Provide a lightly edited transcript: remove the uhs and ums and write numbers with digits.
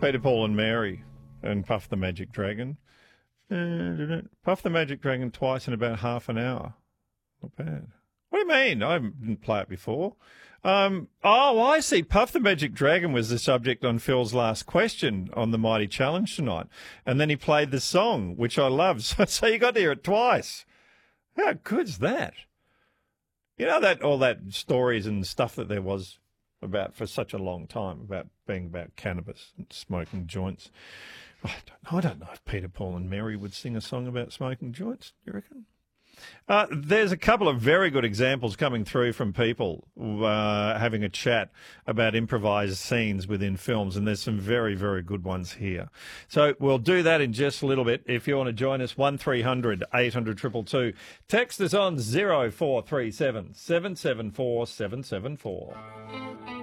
Peter, Paul and Mary and Puff the Magic Dragon. Puff the Magic Dragon twice in about half an hour. Not bad. What do you mean? I didn't play it before. I see. Puff the Magic Dragon was the subject on Phil's last question on the Mighty Challenge tonight. And then he played the song, which I love. So you got to hear it twice. How good's that? You know, that all that stories and stuff that there was about for such a long time about being about cannabis and smoking joints. I don't know if Peter, Paul and Mary would sing a song about smoking joints, do you reckon? There's a couple of very good examples coming through from people having a chat about improvised scenes within films, and there's some very, very good ones here. So we'll do that in just a little bit. If you want to join us, 1300 800 222. Text us on 0437 774 774.